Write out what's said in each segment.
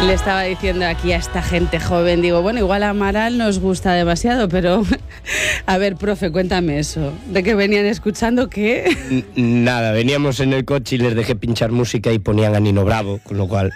Le estaba diciendo aquí a esta gente joven, digo, bueno, igual a Amaral nos gusta demasiado, pero a ver, profe, cuéntame eso. ¿De qué venían escuchando qué? Nada, veníamos en el coche y les dejé pinchar música y ponían a Nino Bravo, con lo cual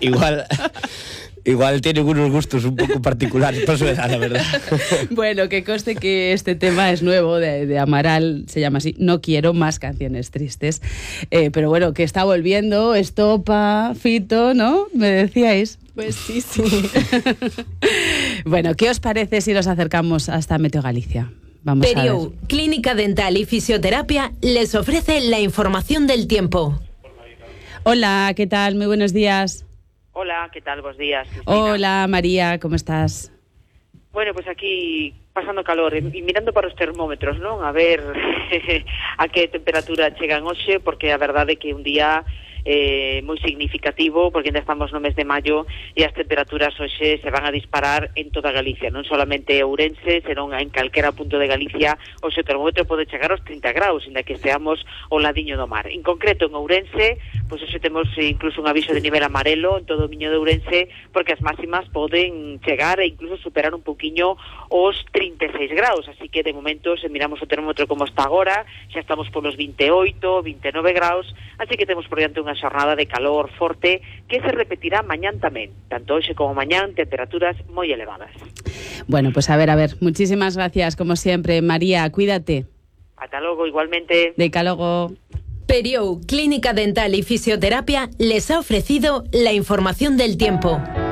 igual tienen unos gustos un poco particulares para su edad, la verdad. Bueno, que conste que este tema es nuevo de Amaral, se llama así, No quiero más canciones tristes. Pero bueno, que está volviendo, Estopa, Fito, ¿no? Me decíais. Pues sí, sí. Bueno, ¿qué os parece si nos acercamos hasta Meteo Galicia? Vamos a ver. Periou, Clínica Dental y Fisioterapia, les ofrece la información del tiempo. Hola, ¿qué tal? Muy buenos días. Hola, ¿qué tal? Buenos días, Cristina. Hola, María, ¿cómo estás? Bueno, pues aquí pasando calor e mirando para os termómetros, non? A ver a que temperatura chegan hoxe, porque a verdade é que un día moi significativo, porque ainda estamos no mes de maio e as temperaturas hoxe se van a disparar en toda Galicia, non solamente Ourense, senón en calquera punto de Galicia. Hoxe o termómetro pode chegar aos 30 graus, ainda que esteamos ao ladiño do mar. En concreto, en Ourense, pois hoxe temos incluso un aviso de nivel amarelo en todo o miño de Ourense, porque as máximas poden chegar e incluso superar un pouquiño os 36 graus, así que de momento, se miramos o termómetro como está agora, xa estamos polos 28, 29 graus, así que temos por diante unha xornada de calor forte que se repetirá mañán tamén, tanto hoxe como mañán, temperaturas moi elevadas. Bueno, pues a ver, muchísimas gracias, como siempre. María, cuídate. Ata logo, igualmente. Decálogo. Periou, Clínica Dental y Fisioterapia, les ha ofrecido la información del tiempo.